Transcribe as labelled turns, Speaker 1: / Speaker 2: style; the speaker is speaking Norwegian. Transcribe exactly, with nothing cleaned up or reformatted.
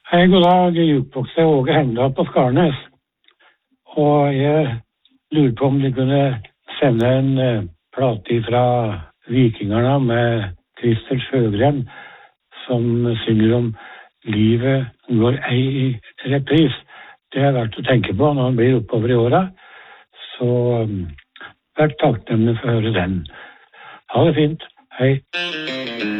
Speaker 1: Hei, god dag, jukeboks er Åge Hengdal på Skarnes. Og jeg lurer på om de kunne sende en uh, plate fra Vikingerne med Christer Sjøgren, som synger om livet går ei i repris. Det er verdt å tenke på når han blir oppover i åra. Så um, vær takknemlig for å høre den. Ha det fint. Hei.